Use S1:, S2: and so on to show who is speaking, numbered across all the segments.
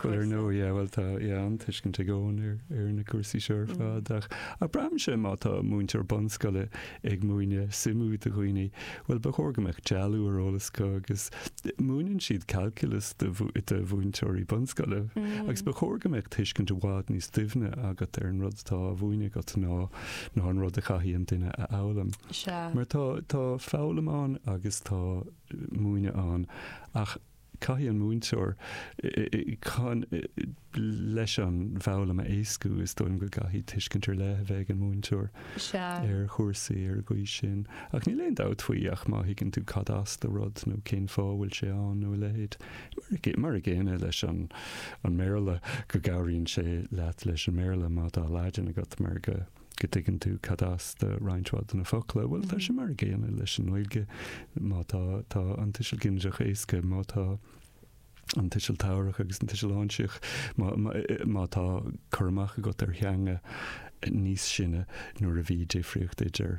S1: Well no well tá an tuiscin te gón na cuasaí seir fád a bram sé má tá múintear bonscoile ag múine simú a chuoine well ba chógameach dealú arolalasca agus múinn siad calculus de bhúinteirí bonscoile agus ba chógameach tuiscin de bhád níos duimhne agat ar an rud tá bhúine got ná an rud a chaíon duine a álam. Mar tá fálam an agus tá múine an ach caihí an múinteoir chun leis an bhela a éascú is dóim go gaithí tuiscintear le bheith an múinteoir ar chósaí ar gcuí sin ach ní léon dá faoi ach má higann tú cadás de rud nó cén fáhfuil sé an nó lehéad mar a ggéine leis an méile go gabhraíonn sé leat leis an méile má dá láideann agat mar go dtigann tú cadás de reininthád na focail bhfuil tá sé mar a ggéine leis an bhfuilge má tá an tuisiil ginneach éasca má tá an tuisiil táireach agus an tuisiil áinseach má tá chumach a go ar theanga níos sinne nuair a bhí difriocht idir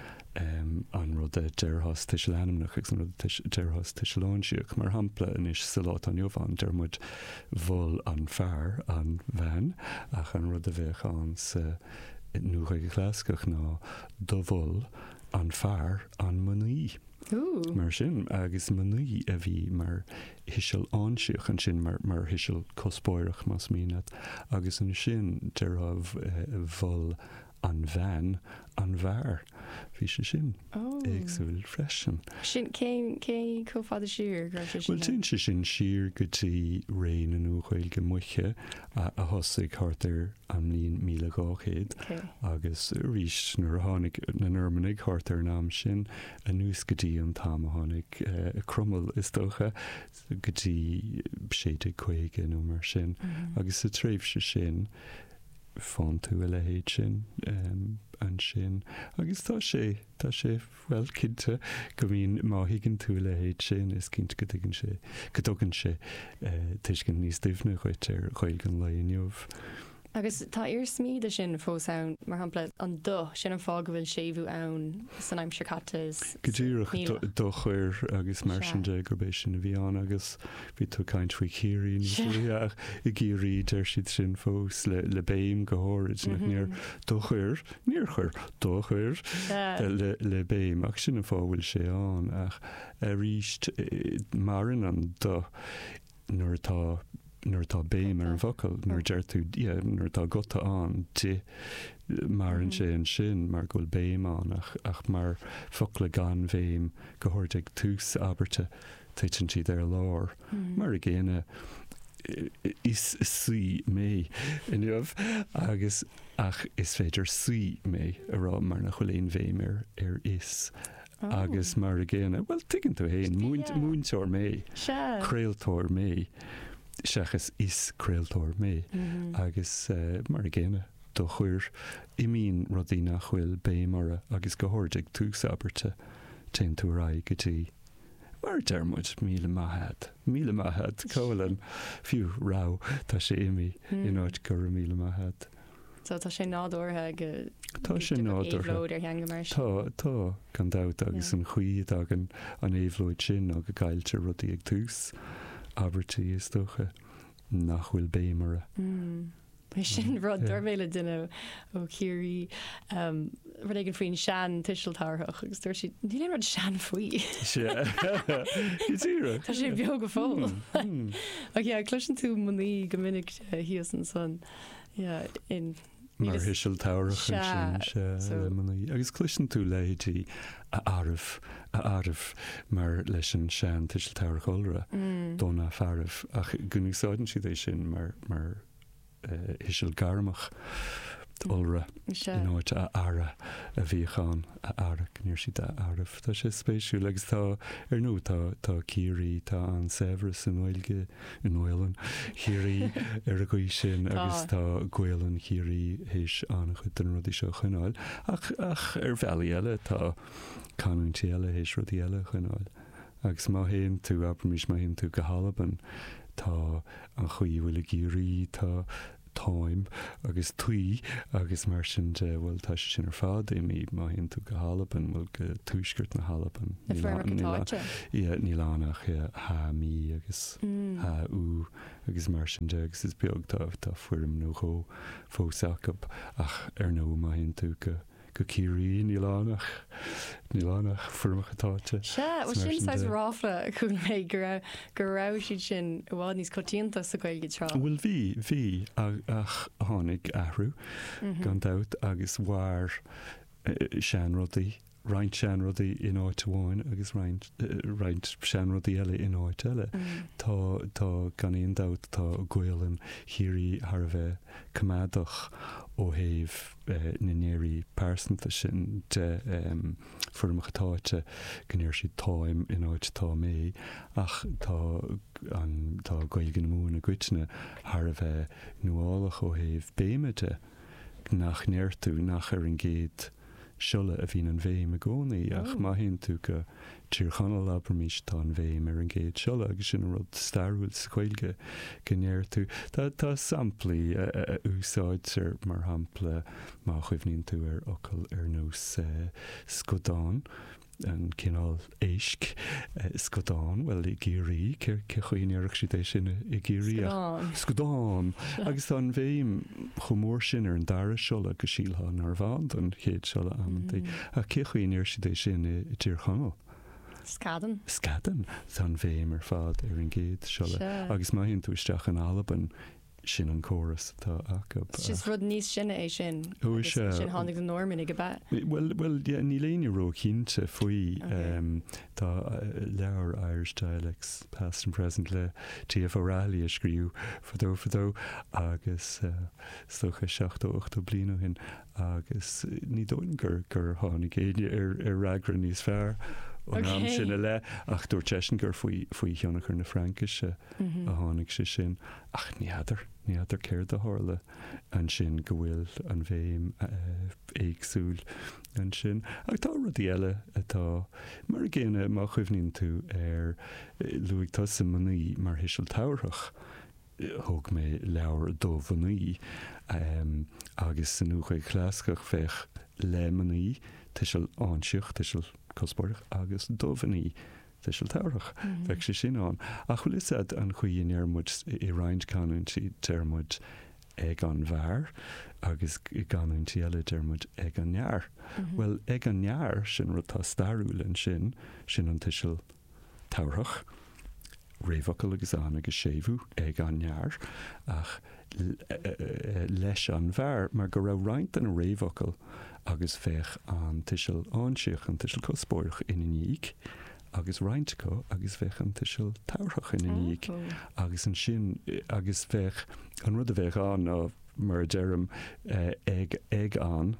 S1: an rud a dearthas tuisiil anamnach agus an rud dearthas tuisiil áinseach mar hampla inis sa lá an jobhan dermid bhil an fearr an bhean ach an rud a bheith an sa nuaigh glascach ná do bhil an fearr an manaí. Mar sin agus manaí a bhí mar hiisiil áinseach an sin mar hiisiil cospóireach más míad agus an sin de rah bhil an bhean an bhearr hí sé sin éagsúil freisin.
S2: Sin cé cófáda siar
S1: Well tin sé sin siar gotí réin an uchail go muiche a thosaigh chartar an líon 1200 agus ríis nuair a tháinig na nurmanig chartar nám sin a nús gotí an tám a tháinig crummel is dócha gotí 75 nó mar sin agus sa tréimh sé sin fáin tú a lehéad sin an sin agus tá sé bhfuil cinnte go bhíon má higann tú a lehéad sin is cinnt go dtugann sé go dtugann sé tuiscin níos duimhne chuid ar chuil an leonneomh.
S2: Agus tá ar smíide sin fósán mar hampla an do sin an fág bhfuil séú ann san aim secatas.
S1: Godíireach do chuir agus mar sin de gurbééis sin a bhíán agus bhí tú caiint faoi chéirín ach i ggéirí deir siad sin fós le béim gothid nach níor do chuir níor chuir do chuir le béim ach sin an fáhfuil sé an ach a ríist marin an do nuair tá béim ar an focail nuair deir tú nuair tá gota an mar an sé an sin mar ghfuil béim an ach mar focail gan bhéim go thuirteag tús aberte taitin siad ar lár mar a ggéine is suí mé inniuh agus ach is féidir suí mé ará mar nach chuléon bhéim ar is agus mar a ggéine well tuigann tú héin múinteoir mé créaltóir mé seachas is créaltóir mé agus mar a ggéine do chuir i mín rodí nach chfuil béimara agus go thuirteag tús aberte tein tú rá gotí mar dermid 1,000 cólan fiú rá tá sé imi in áid go 1,000.
S2: So tá sé nádortha
S1: tá sé nádortha tá gan dat agus an chuí agan an éhlóid sin a go gaiilte rudí ag tús abertí is dócha nach bhfuil béimara.
S2: sin rud dorméile duine ó chéirí rud ag an faoin sean tuisiiltáthach agus dúir si ní rud sean faoi. Tá sé beo go fáil. Cluisin tú manaí go minic híos an son in
S1: mar hiisiil táireach agus cluisin tú leití a áramh mar leis an sean tuisiil táireach olra dóna fearmh ach gunúsáidan siad é sin mar hiisiil garmach olra in áit a ara a bhíán a ara níor siad a áramh tá sé spéisiú legus tá ar nó tá cíirí tá an Severus in Uilge in Uileán chéirí ar a gcuí sin agus tá Ghuileán chéirí héis an chud den rudí seo chunáil ach ar bhealaí eile tá canúntí eile héis rudí eile chunáil agus má héon tú abrmís má héon tú go Halaban tá an chuí bhfuil a géirí tá táim agus tuí agus mar sin bhfuil tá sin ar fád é mí má hinn tú go halaban bhfuil go túisgurt na halaban ní lánach ha mí agus ha ú agus mar sin agus is beag tá fuirim nó cho fósach ach ar nó má hinn tú go cíirí ní lánach fumachatáte.
S2: Se sin sais ráfla chun mé gur ra siad sin bhád níos cotíanta sa gailge trá.
S1: Bhfuil bhí ach tháinig ahrú gan dat agus bhar seanrodí Reint seanrodí in áit bháin agus reint seanrodí eile in áit eile. Tá gan íon dat tá gcuileann chiirí thar bheith cumádach ó thaobh na néirí pásanta sin de fumachatáte gnéir siad táim in áit tá mé ach tá gailge na múna goitne thar bheith nuálach ó thaobh béimeide nach néirtú nach ar an géad siúla a bhín an bhéim a gcónaí ach má hinn tú go tíorchanal aber mís tá an bhéim ar an géad siúla agus sin rud starúil sa chuilge gnéir tú. Tá samplaí úsáid mar hampla má chuimhníonn tú ar ocail ar nós scodáin an cinál éisc scodáin well I géirí chuoinearach si éis sin I géirí scodáin agus tá an bhéim chomór sin ar an dara seola go síaltha nar bhain an chéad seola amantí a chuoinear si éis sin I tíorchanal.
S2: Scadan
S1: tá an bhéim ar fad ar an géad seola agus má hinn tú isteach an Alban sin an choras tá acu.
S2: Just rud níos sinna é sin sin tháinig an normin ag go bit.
S1: Well ní léine ró cínte faoi tá leabhar Irish Dialects past and present le TF O'Reilly a scríú fadó agus stocha 7-8 bliana hin agus ní dóin gur tháinig éine ar ragran níos fearr an am sinna le ach dúir tesin gur faoi cheannachar na Frankise a tháinig sé sin ach níidir céir de hála an sin go bhfuil an bhéim éagsúil an sin ach tá rudí eile atá mar ggéine má chuimhníonn tú ar luigh tá sa manaí mar hiisiil tábhairach thug mé leabhar dómhaí agus san nuachaid chlascach feich le manaí tuisiil áinseoch tuisiil cosparach agus dómhaí tuisiil tábhairach bheith sé sin an a chuil is an chuoin armid I roiint canún si dermid ag an bhar agus ganún eile dermid ag an near. Well ag an near sin rutá starúil an sin an tuisiil tábhairach réomhacail agus an agus séimhú ag an near ach leis an bhar mar go raibh roiint an réomhacail agus feich an tuisiil áinseoch an tuisiil cospóirich ina níig agus rointco agus bheith an tuisiil tábhairach ina níig agus an sin agus bheith an rud a bheith an á mar dearm ag an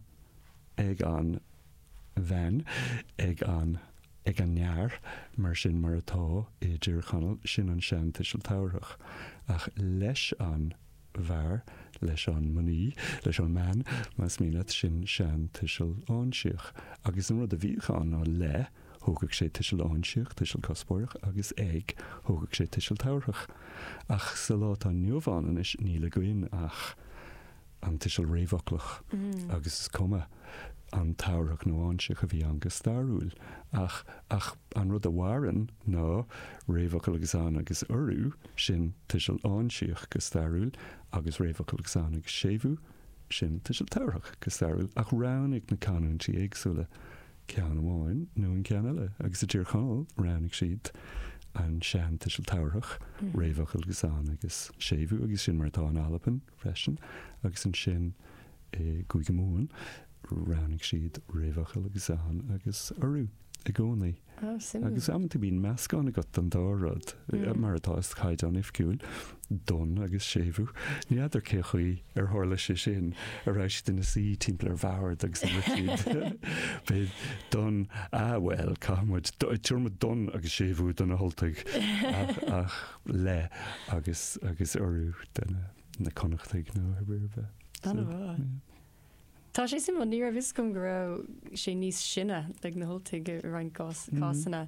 S1: bhein ag an near mar sin mar atá I dtíorchanal sin an sean tuisiil tábhairach ach leis an bhar leis an manaí leis an man mas míle sin sean tuisiil áinseoch agus an rud a bhíán á le thugad sé tuisiil áinseoch tuisiil cospóirich agus ag thugad sé tuisiil tábhairach ach sa lá an nuamháin is níle goin ach an tuisiil réomhaclach agus is cuma an tábhairach nó áinseoch a bhí an go starúil ach an rud a bhharan ná réomhacail agus an agus orú sin tuisiil áinseoch go starúil agus réomhacail agus an agus séimhú sin tuisiil tábhairach go starúil ach ránnig na canúntí éagsúla cean amháin nó an cean eile agus a dtíorchanal ránnig siad an sean tuisiil tábhairach réomhacail agus an agus séimhú agus sin mar tá an Alban freisin agus an sin go go móin ránnig siad réomhacail agus an agus orú I gcónaí agus amtí bíon meascán a got an dárad mar atá is chaid an ifciúil don agus séimhú ní idir cé chuí ar tharla sé sin a ráis duna sí timppla ar bhhar agus be don bhfuil cámuid tuirrma don agus séimhú donna holtaigh ach le agus orú na connachtaigh nó ar bheith.
S2: Tá sé sim ní a bhis gom go raibh sé níos sinne ag na holtaigh rein cásanna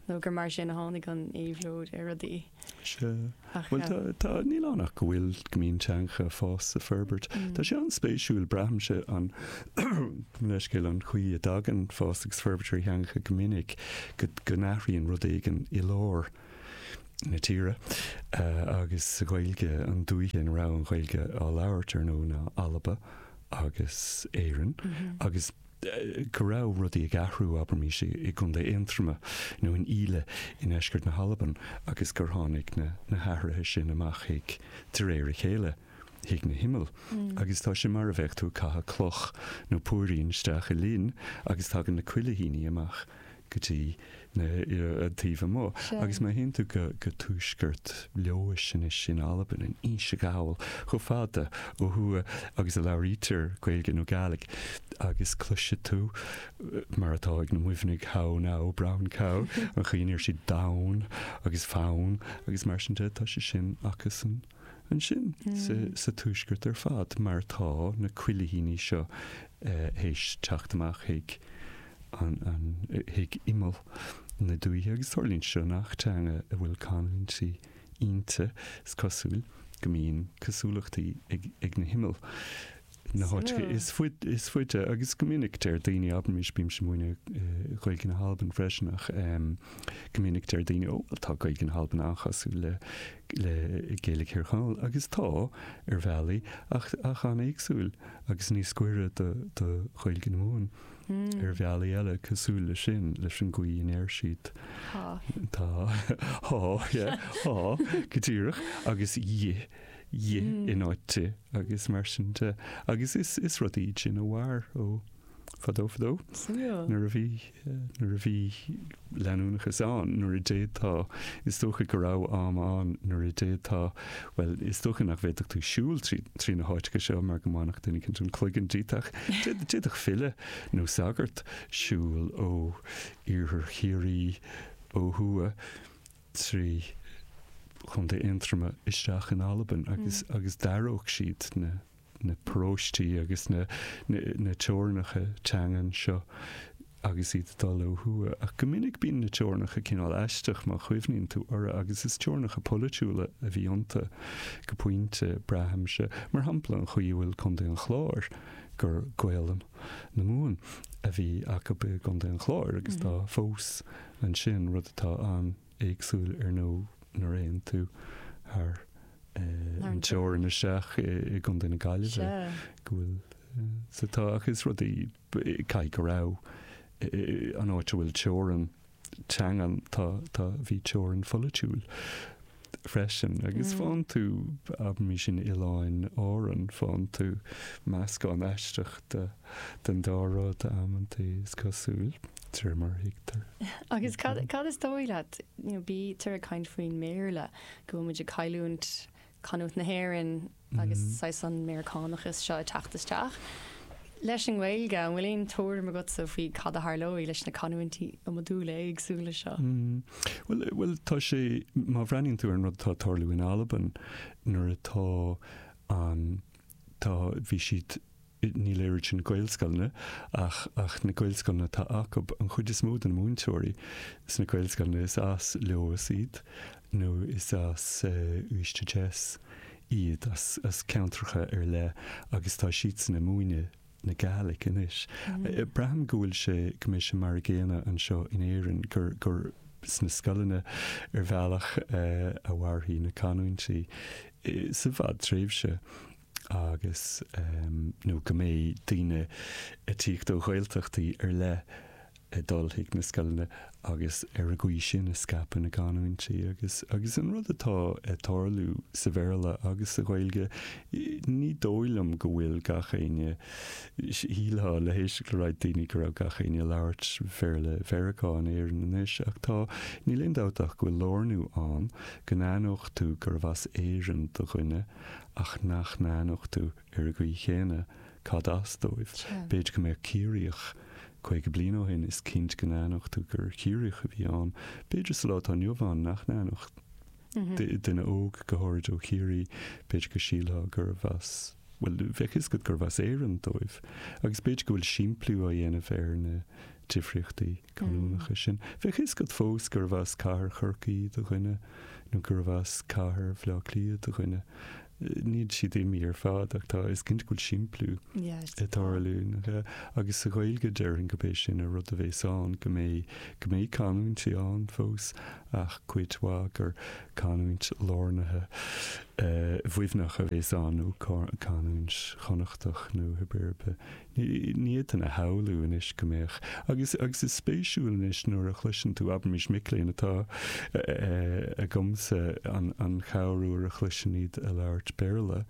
S2: nó gur mar sin a tháinig an éhlód ar a dí.
S1: Well tá nílánach go bhfuil gomínteanga fás sa Ferbert. Tá sé an spéisiúil brahamse an leiscéil an chuí a dagan fás ag Ferbert heanga gomininic go náthraíonn rud éigen i lár na tíre agus sa ghailge an dúithe an rá an ghailge á labhairt ar nó na Alba agus éireann agus go rá rudí a gahrú aber mí sé i gunda intrama nó in íle in eisgurt na Halaban agus gur tháinig na háirithe sin amach ag tar éir chéile hiag na himmel. Agus tá sé mar a bheith tú catha cloch nó póirín steach a lín agus tá na cuilehíní amach gotí na tíomh mó. Agus má hen tú go túisgurt leois sin Alban in íse gáil chu fada ó thua agus a labhrítar gaeilge nó Gaeilge agus cluise tú mar atá ag na muimhnig há ná ó brown cow an chéanaar si dain agus fáin agus mar sin tá sé sin agus an sin sa túisgurt ar fad mar tá na cuilehíní seo héis teachtamach ag an hiag imel na dúithe agus tholíonn seo nach teanga a bhfuil canún si ionta is cosúil go mbíonn cosúlachtaí ag na himmel. Na háitce is fuide agus go minic tar daoine aban mis bím sem múine chuig na Halban freisinach go minic tar daoine tá chuig an Halban achasú le Gaeilge Chearcháil agus tá ar bhealaí ach an éagsúil agus níos cuire do chuilge na mún. Ar bhealaí eile cosúil le sin leis an gcuí in air siad tá go dtíireach agus in áite agus mar sinnte agus is rudí sin ó bhhair ó fadó nuair a bhí leanúnachas an nuair i déadtá is tócha go rá amán nuair i déadtá well is tócha nach bhéach tú siúil trí na háitce seo mar go mánach duine cinn tún chluigean díteach déadach fille nó sagart siúil ó iarthar chiaí ó thua trí chun de intrama isteach in Alban agus daróg siad na próistí agus na teornacha teangan seo agus iad dal ó thua ach go minic bíonn na teornacha cinál eisteach má chuimhníonn tú ara agus is teornacha polúla a bhí ionta go puinte brahamse mar hampla an chuí bhfuil chun an chláir gur ghaeilm na mún a bhí acha be gan an chláir agus tá fós an sin rud atá an éagsúil ar nó na réon tú haar an teir na seach i gan na Gaeilge gohfuil sa tá agus rudí cai go rá an áit bhfuil teoran teangan tá bhí teoran folitiúil freisin agus fáin tú mí sin iláin áran fáin tú meascán eisteach den dárád amantí is cosúil mar hiictar.
S2: Agus cad is dóile bí tar a caiint faoin méle go muid a caiúnt canút na hhéann agus san mécánachas seo teachtasteach. Leis an Gaeilge an bhfuilon tóir mar go sa bhí cad a thláí leis na canúintí a modúla agsúla seo.
S1: Well tá sé má bhreaníonn tú an rud tá tarlú in Alban nuair atá tá bhí siad ní léir sin Gaelscoilne ach na Gaelscoilne tá acab an chud is mód an múntóirí is na Gaelscoilne is as leoas iad nó is as uiste jazz iad as countracha ar le agus tá siad na múine na Gaeilge inis. Braham gúil sé go mé sé mar géana an seo in éireann gur sna scoilne ar bhealach a bhharthaí na canúintí sa bhd tréimhse agus nó go mé daoine a tíocht ó ghailteachtaí ar le dulthaigh na scoilne agus ar a gcuí sin a scapan na canúintí agus an rud atá tarlú sa bhéarla agus sa Gaeilge ní dóilm go bhfuil gachéine hílá le hééis go raibh daoine go raibh gachéine labhairt fearle Veracán éireann inis ach tá ní lindátach go bhfuil lornú an go nánoch tú gur bhas éireann do chuine ach nach nánoch tú ar a gcuí chéine cad asdóibh beidir go mé círíoch chuig blian ó hin is cinint go nánoch tú gur chiúrich a bhí an beidir sa lá tá neomhán nach nánoch duine óg go háir ó chiúí beidir go sílá gur bhas well bheithchas go gur bhas éan dóibh. Agus beidir go bhfuil siimplú a dhéanamh ar na difriochtaí canúnacha sin. Bheithchas go fós gur bhas cahar churcaí do chuine nó gur bhas cahar bhleachlíad do chuine. Níd si é mí ar fád ach tá is cinint goil siimplú itarlún agus sa ghailge dearan go bééis sin a rud a bhéán go mé canúint sí an fós ach cuidhá gur canúint lárnathe bhuiimhnach a bhéánú canúint chonachtach nó hebirbe. Níiad an a haú is go méich. Agus is spéisiúil is nuair a chluisin tú ab mis miléin atá a gomsa an chaú a chluisin iad a leir Béarla.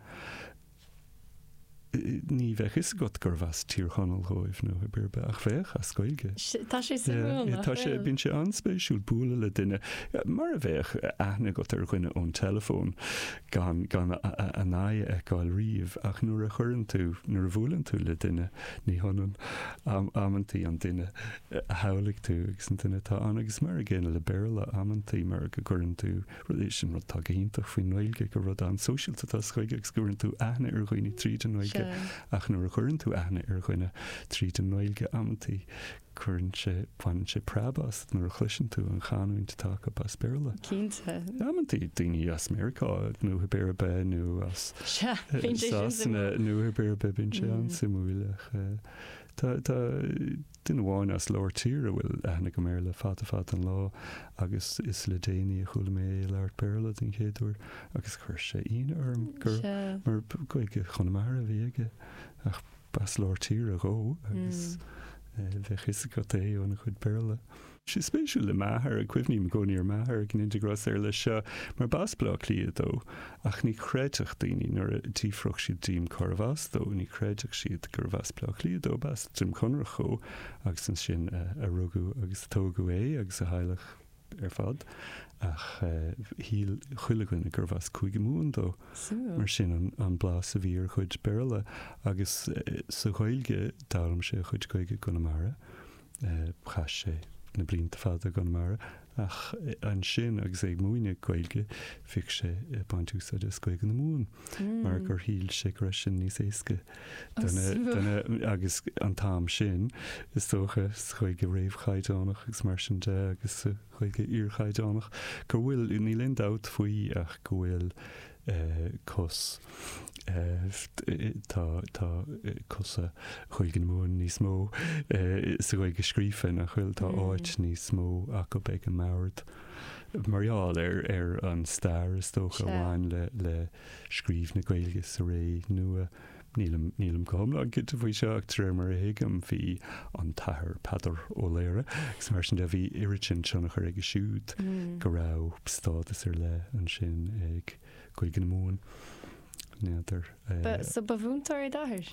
S1: Ní bheithchas got gur bhas tíorchanal róibh nó a birbe ach bheith a scoilge.
S2: Tá sé
S1: Tá sé bín sé anspéisiúil búla le duine mar a bheith aithna got ar chuine ón telefón gan a náid ag riomh ach nuair a churann tú nuair a bhúlann tú le duine ní honan ammantaí an duine a hálaigh tú agus an duine tá an agus mar a ggéine le Béarla ammantaí mar go gcurann tú rudéis sin rud tá géintach faoin Noilge go rud an sosiálta tá scoilge agus gcurann tú aithna ar chuoine tríd an Noilge ach nuair a churann tú aithna ar chuine tríd an Noilge ammantaí chuann sé bhain sé prabas nuair a chluisin tú an chaúint take pas Béarla.
S2: Cínte.
S1: Ammantaí daoine as Americá nó hebirbe nó as Sásanna nó hebirbe bin sé an simúileach. Tá duine bháin as leir tíre bhfuil aithna go méir le fat an lá agus is le déine a chula mé leir Béarla den chéadúir agus chuir sé on orm gur mar goige chunamara bhíige ach bas leir tíre a ró agus bheith is go é ónna chud Béarla. Si spéisiú le maithir a cuimhní me gcóí ar maithir gin integras ar le seo mar basplá líad dó ach ní chréiteach daoine nuair a tífroch siad díim chorbhas dó ní chréiteach siad gur bhasplá líad dó bas trim chunrach cho agus an sin a rugú agus tógu é agus a heileach ar fad ach híl chuilegann gur bhas chuige múin dó mar sin an blás a bhí ar chuid Béarla agus sa ghailge dálam sé chuid chuige Conamara chas sé na blianta fada Conamara ach an sin agus ag múine gailge fic sé baintús a scoig na mún mar gur híl sé go sin níos éasca agus an tám sin is tócha chuige réomhchaidánach agus mar sin de agus chuige íorchaidánach gur bhfuil ní linn dat faoi ach go bhfuil cos tá cosa chuigen mún níos mó sa chuige scrífin a chuil tá áit níos mó a go beag an mát marall ar an stair is tócha bháin le scríb na gailge sa ré nua nílam comla go bhí seach tre mar a hiigem hí an tathir padar ó léire gus mar sin de bhí iritin senach ar ag siúd go rá stádas ar le an sin ag chuigen mún.
S2: Sa bhúntar i dáthir?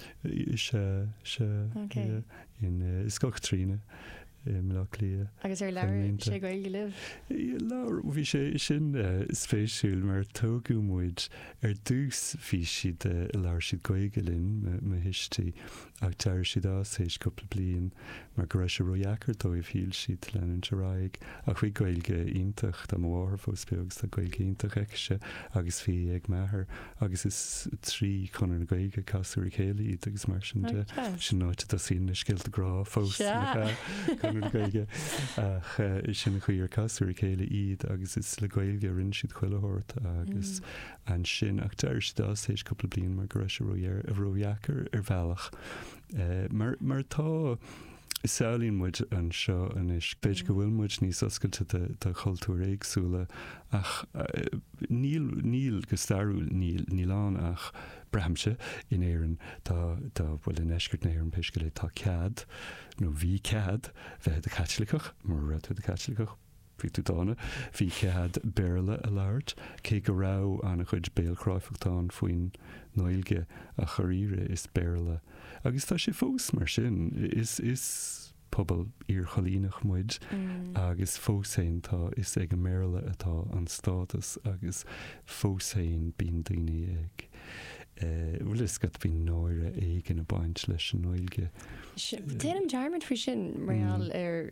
S1: Is gach trína me lia.
S2: Agus ar leir sé gailge libh?
S1: Leir bhí sé sin spéisiúil mar tógúmid ar dús bhí siad leir siad gaige linn me histí ag teir siad as hééis coppla blion mar go raibh sé roiachar dóibh híl siad lenin teráig ach bhí gailge ionintach dá mhar fós begus tá gailge ionintach eice agus bhí ag maithair agus is trí chunar na gailge casú i chéalaí agus mar sin de sin náid a sin na scilta grá fós gaige ach sin chuir casú i chéile iad agus is le gailge rinn siad chuilethirt agus an sin ach teir siad as hééis coppla blion mar go raibh sé a roiachar ar bhealach mar tá is saolín muid an seo an is beidir go bhfuil muid níos oscailte de chultúr éagsúla ach níl go starúil níl an ach brahamse in éan tá bhfuil in eisgurt na éan peisce le tá cead nó bhí cead bheith a catlaicach mar ra tú a catlaicach bhí tú dána bhí cead Béarla a láirt cé go rá anna chuid béalchráifachtán faoin Noilge a choíre is Béarla agus tá sé fós mar sin is pobl ar cholínach muid agus fósain tá is ag an méile atá an stádas agus fósain bíon daoine ag bhfuil is gat bhí náire ag in a baint leis an Noilge.
S2: Déanam dearmid fao sin marall ar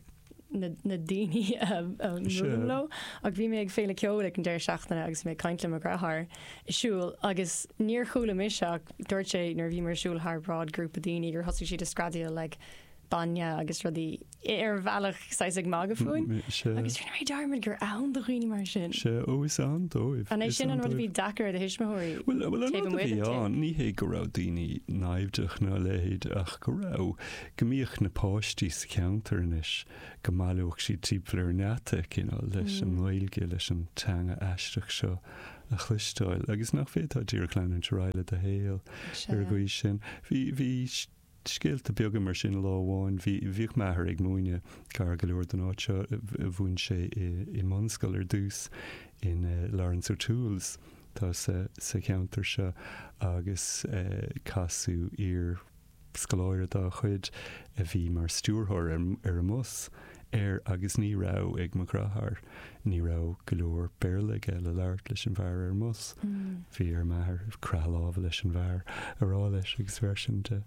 S2: na daoine lo ag bhí mé ag féle ceola an deir seachtainna agus mé caiintlim a grathir isisiúil agus níor chola miseach dúirt sé nar bhí marsúil th rád grúpa daoine gur hosú siad a scradíal le banne agus rudí ar bhealach 6 mága fúin agus mé darmid gur ann do chuoine mar sin
S1: se ógus an dóibh
S2: an é sin an rud bhí dachar a hisismóirí
S1: Well ní hé go rá daoine naimhdeach ná léad ach go rá gomíoch na páistí sa ceantarnis go máileach si típlar neta cinál leis an mhailge leis an teanga eisteach seo a chluisteáil agus nach fétá dtíar chláin an ráile a héal ar go sin hí scéalta beagam mar sin láháin bhíoh methir ag múine gar go leir den áitseo a bhún sé i monscail ar dús in Lawrence O'Toole's tá sa ceantar se agus casú ar scoláir dá chuid a bhí mar stúrthir ar a mus agus ní rá ag mo grathar ní rá go leor béirla le leart leis an bhar ar mus bhí ar methir crealáh leis an bhar ará leis agus verisiinte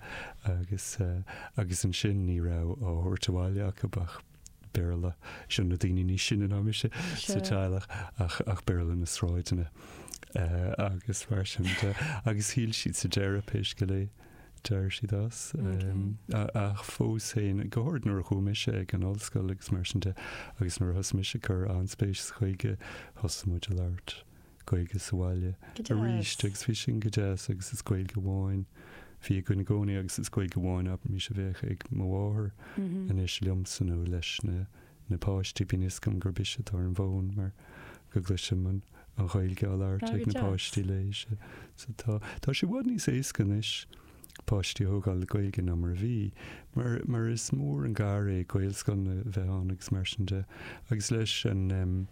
S1: agus an sin ní rá á thuirteháileach bach béirla sin na daoine ní sin an aimiise sa teilech ach béirla na sráidena agus verisiinte agus híl siad sa deirepéis go lé deir si das ach fós féin gohord nuair a chumise ag an ollscoil agus marsinte agus nuair thusmise chur an spéis chuige thosamúid a leart chuige saháile a ríist agus bhí sin go deas agus is cuil go bháin hí gona gcónaí agus is cuil go bháin ab mí se bheith ag mháthir an is liomsanú leis na páistí bínis gom gur bise tar an bhin mar go gluisiim an chuilge á leart ag na páistí léise tá sé bhd níos éascanis páistí ógáil goige ná mar bhí mar is mór an gar é goilscan bheith an agus marsinte agus leis an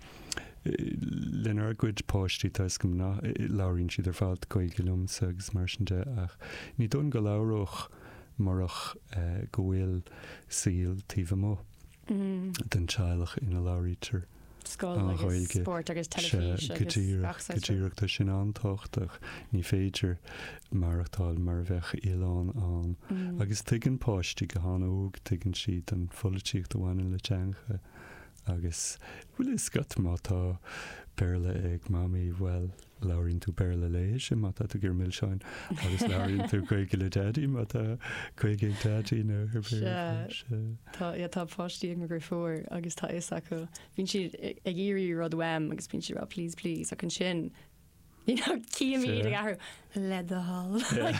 S1: lenar goid páistí tá go láiríonn siad ar fáilt goige lumsa agus marsinte ach ní don go láireach marach go bhfuil síl tíomh mó den teilech ina láirítar
S2: sport agus
S1: televíseachta sin antáchtach ní féidir marachtáil mar bheith Ián an agus tuigean páistí go hána óg tuigean siad an folatíocht dohhaine le teanga agus bhfuil is scat mátá béirla ag mami well láiríonn tú béirla léis sin mátá tú gur mill seáin agus láiríonn tú chuige le daddy mátá chuige daddy nó
S2: tá páistí ag mar gur fór agus tá is acu bhín siad ag irí rud wem agus bín siad please ach an sin Kiamí gar le the hall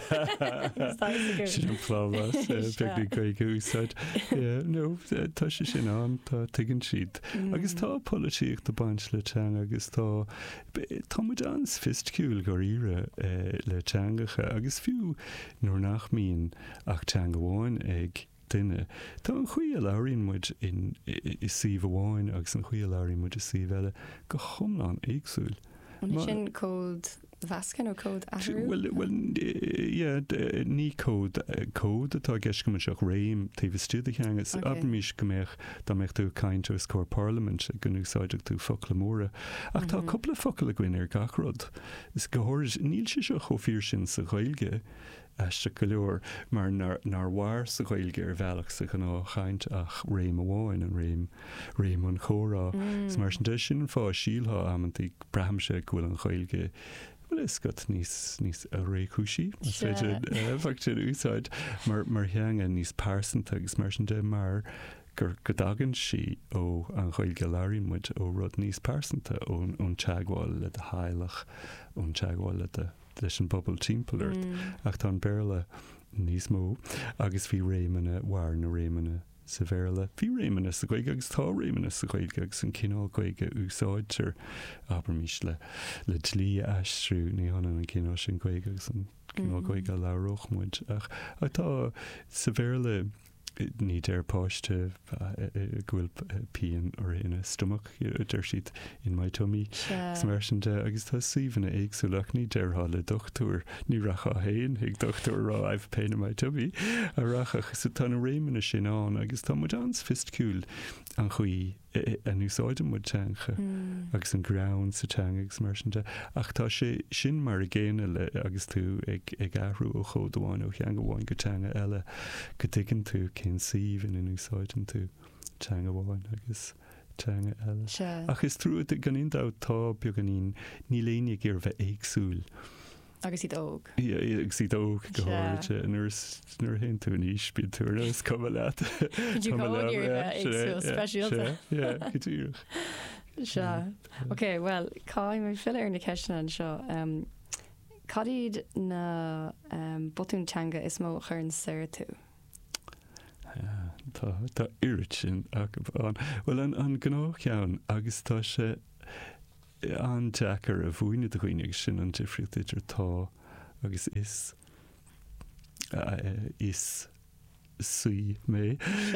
S1: sin anláhas be goige úsáid nó tá sé sin an tá tuigeann siad agus tá políocht do baint le teanga agus táid ans fistciúil gur ire le teangacha agus fiú nóair nach míon ach teanga bháin ag duine tá an chuí a láiríonn muid is síomh bháin agus an chuí a láiríonn muid is síomh eile go chumlán éagsúil.
S2: sin cód Vascan ó cód ahrú?
S1: Well, ní cód atá gceis go seach réim taobh stúda cheangas ab mís go méich dá méich tú caiinte scór Parliament gunúsáideach tú focail móra ach tá coppla focail a gcuin ar gachrod is gothir níl si seo chofír sin sa ghailge eiste go leor mar nar bhhair sa ghailge ar bhealach sa gan chaint ach réim amháin an réim an chórá is mar sin fá síaltha amantí brahamse gohfuil an ghailge Well is got níos a réúsí faktir úsáid mar heanga níos pásanta agus mar sin de mar gur godagan si ó an chuil galáirí muid ó rud níos pásanta ón teagháil le a háilech ón teagháil leis an bobbal timpplair ach tá béle níos mó agus bhí réimena war na réimena sa bhéile bhí réimena sa chuige agus tá réimena sa chuige agus an cinál chuige úsáidtear aber mís le tlí eistrú ní hanan an cinál sin chuige agus an cinál chuige lerochmuid ach atá sa bhéile ní déir páiste ghfuil pean ar ina stomach idir siad in mai tumí mar sin de agus tá síhanna éagsúlaach ní deirá le dochtúr ní racha héin ag dochtúr rá aibh pein mai tumí a rachach sa tan réimena sin an agus tá mud ans fistciúil an chuí an úsáide mu teanga agus an ground sa teanga agus mar sin de ach tá sé sin mar a ggéine le agus tú ag ahrú ó chódháin ó cheanga bháin go teanga eile go dtigann tú cén síomh in úsáidan tú teanga bháin agus teanga eile.
S2: Se.
S1: Ach is trú gan on dátá beag gan ní léine gur bheith éagsúil.
S2: Agus iad óg.
S1: Ag si óg go háirte nuair hen tú níos bí túna is cum leat.
S2: Dú gáir éagsúil speisialta.
S1: Gotíúch.
S2: Se. Ok, well, cá mé fill ar na ceisna an seo. Cadíd na botúntanga is mó chur an saoir tú?
S1: Tá irit sin an. Well an gná ceann agus tá sé an Jackar a bhuaine a chuoineag sin an difriúcht idir tá agus is suí mé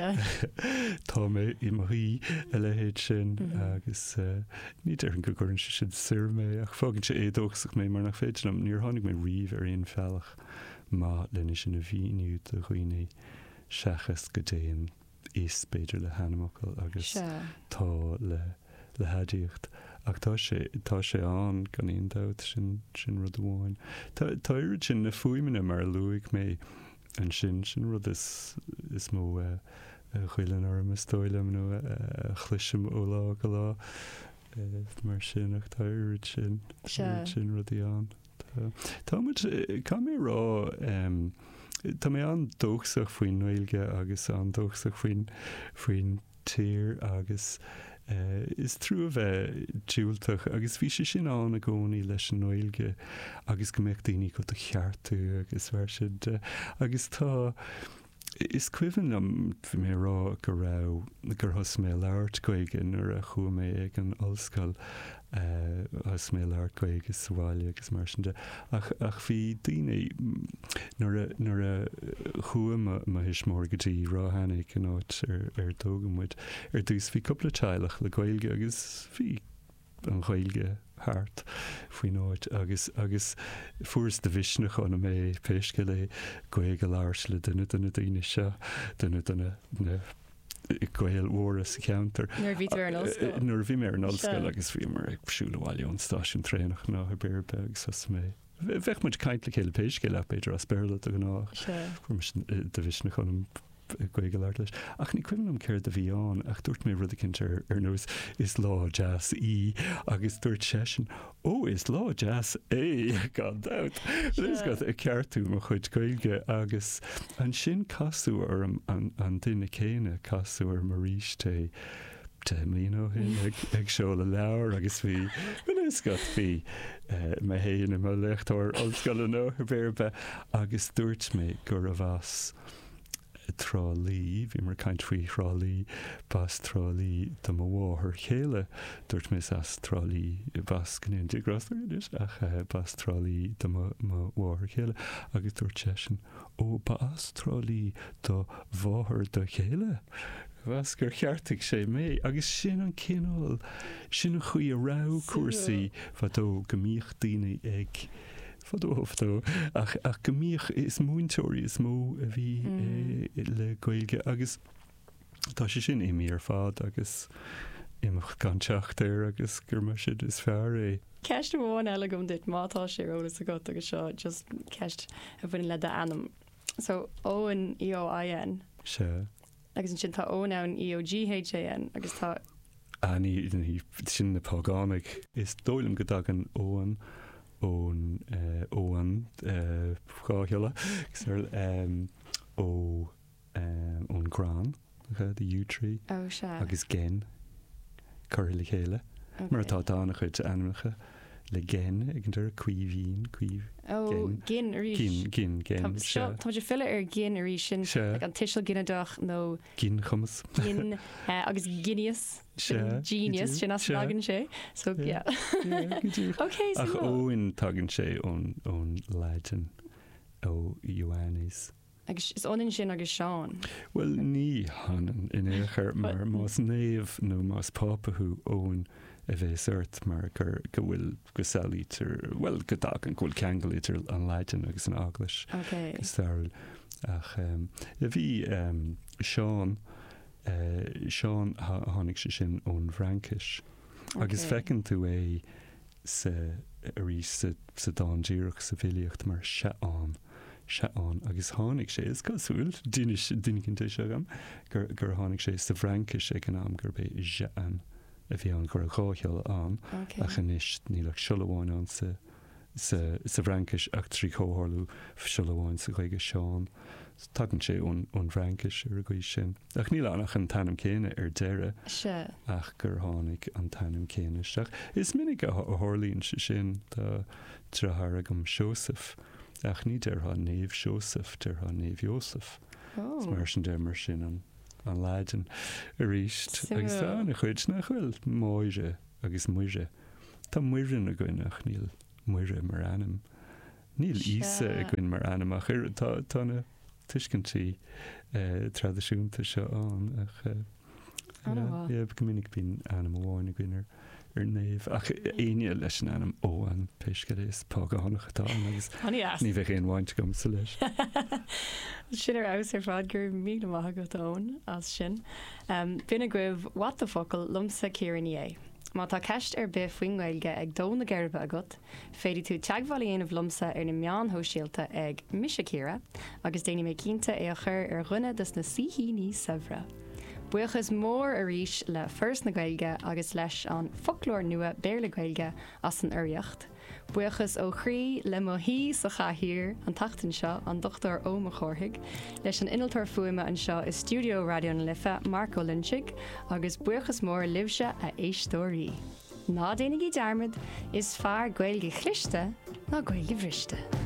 S1: tá mé I marí a lehéid sin agus ní ar an gogurann sin sir mé ach fágann sé édóach mé mar nach féidir am níor tháinig mé riomh ar aon fellach má lenne sin a bhíniu a chuoine seachas go déan is beidir le hanamachail agus tá le hadíocht ach tá sé an gan on dat sin rud amháin. Tá irid sin na fuaimine mar luigh mé an sin rud is mó chuilean orm is stoilm nó chluisim ó lá go lá mar sin ach tá irid sin rudí an. Tá cá mé rá tá mé an dóchsach faoin Noilge agus an dóchsach faoin tír agus is trú a bheith dúilteach agus bhí sé sin an a gcónaí leis an Noilge agus go mbeadh daoine go a cheartú agus bhar siad agus tá is cuimhin am bhí mé rá go rá gur thos mé leabhart goige nuair a chua mé ag an ollscoil as mé leabhart goige is bháile agus mar sin de ach bhí daoine nuair a chua má hismór go dtí ráhannig an áit ar dógammuid ar dús bhí coppla teilech le Gaeilge agus bhí an Gaeilge hart faoin áit agus fuair de bhisneach an mé péisce le Gaeilge láirs le duine daoine seo duine Gael Warras counter.
S2: Nuair
S1: bhí mé an ollscoil agus bhí mar ag siúlaháile an stáisiún trénach ná a bearbeg sos mé. Bheith muid caiint le chéile péisce le beidir as béla a gná de bhisneach an Gaeilge leart leis. Ach ní cuimann céir de bhí an ach dúirt mé rud a cintear ar nós is lá jazz agus dúirt sesin is lá jazz gan dat. Is got a ceartú mar chuid Gaeilge agus an sin casú ar an duine céine casú ar maríis té mlíó hin ag seo le leabhar agus bhí is got bhí me héana má lechtúir ollscoil nó bhéirbe agus dúirt mé gur a bhas trálí, bhí mar caint faoi trálí bas trálí do mháthir chéile dúirt mé as trálí bas gnéon digrasúidir ach bas trálí do mháthir chéile agus dúirt sesin bas trálí do bháthir do chéile. Bhas gur cheartach sé mé agus sin an cinál sin a chuí a rá cuasaí fadó go míoch daoine ag fadóhtó ach gomíoch is múntóirí is mó a bhí le Gaeilge agus tá sé sin imí ar fád agus imach gan teachtar agus gur mar siad is fear é.
S2: Ceist bháin eile gom dit mátá sé ólas a go agus seo just ceist a bhain le anam. So óan EOIN
S1: Se.
S2: agus an sin tá ónán EOGHAN agus tá
S1: ní sin na págánig is dóilm go dagan óan óan cháheile ón grán de U-tree agus gen chuir le chéile mar atá dána chuid anmacha le gen ag an tar cuihín
S2: gin Tá fill ar gin arí sin an tiisiil gineadach nó
S1: gin chumas
S2: gin agus Guineas genius sin as tagann sé so
S1: ach óin tagann sé ón leiden ó Ioannis.
S2: Agus is onin sin agus Seán.
S1: Well ní hanan in éair mar más néamh nó más pápathú ón a bheith suirt mar gur go bhfuil go saolítar well go dagan ghfuil ceangalítar an leiden agus an aglas is saoil ach a bhí Seán tháinig sé sin ón Frankis agus fecinn tú sa rí sa dándíireach sa bhilíocht mar Seán se an agus tháinig sé is cosúil duine cinnta segam gur tháinig sé sa Frankis ag an am gur bé Jean a bhí an gur a chácheal an a chanis nílach siolháin an sa Frankis ach trí cóthirlú siolháin sa chuige seán. Tagann sé ón Frankis ar a gcuí sin. Ach níl annach an tanam céine ar deire ach gur tháinig an tanam céine seach. Is minic a thirlíonn sin trethar agam Joseph ach ní deirtha néomh Joseph deirtha néomh Joseph. Mar sin deir mar sin an leiden a ríist. Agus tána chuid nach chfuil máire agus muire. Tá muirin a gcuineach níl muire mar anam. Níl ísa a gcuin mar anamach tána tuiscintí tradiisiúnta seo an ach go minic bín anam amháin a gcuinar ar néomh ach aine leis an anam óan peisce is págánnach atá agus ní bheith éon bhaint gom sa leis.
S2: Sin ar aus ar fád gur mí amach go tón as sin. Bhína gcuibh what the focail lumsa céireann é. Má tá ceist ar bith faoinghilge ag dóna geirbe agat, féidir tú teagháilíonmh lumsa ar na meán hóisialta ag misisecíra, agus déanaine mé cínta é a chur ar ghunne dus na sihí níos sahra. Buchas mór a ríis le first na gailge agus leis an folklór nua béirla gailge as an uiriocht. Buchas ó chrí le mo hí sa chathír an tatan seo an Dr. Óma Chorthaig, leis an inaltar fuime an seo is Studio Radio na Lifa Marco Lynchig agus buchas mór libse a éistóí. Ná déananig í dearmid is fearr gailge chlichte ná gailge bhriste.